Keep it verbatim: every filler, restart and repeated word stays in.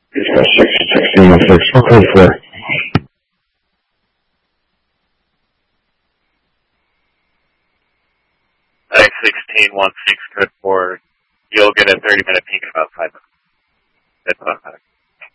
sixteen one six, one code four. X sixteen one six, code four. You'll get a thirty minute ping